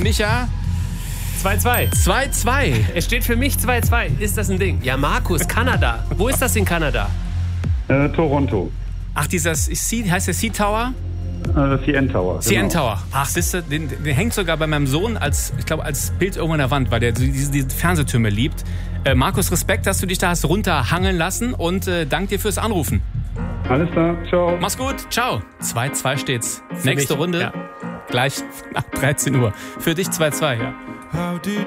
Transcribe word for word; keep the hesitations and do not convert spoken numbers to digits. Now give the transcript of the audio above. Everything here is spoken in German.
Micha. zwei zwei. zwei zwei. Es steht für mich zwei zwei. Ist das ein Ding? Ja, Markus, Kanada. Wo ist das in Kanada? Äh, Toronto. Ach, dieser, C, heißt der Sea-Tower? Äh, C N Tower. C N genau. Tower. Ach, siehst du, den, den hängt sogar bei meinem Sohn als, ich glaube, als Bild irgendwo an der Wand, weil der diese, diese Fernsehtürme liebt. Äh, Markus, Respekt, dass du dich da hast runterhangeln lassen und äh, dank dir fürs Anrufen. Alles klar, ciao. Mach's gut, ciao. zwei zwei steht's. Für Nächste mich, Runde, ja. gleich nach dreizehn Uhr. Für dich zwei zwei, ja.